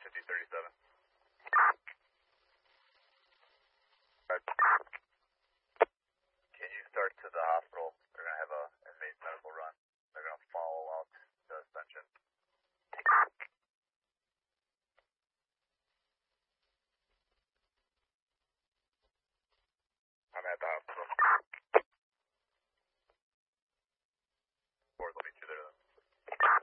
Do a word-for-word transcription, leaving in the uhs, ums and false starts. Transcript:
fifty thirty-seven. Can you start to the hospital? They're going to have a inmate medical run. They're going to follow out the ascension. I'm at the hospital.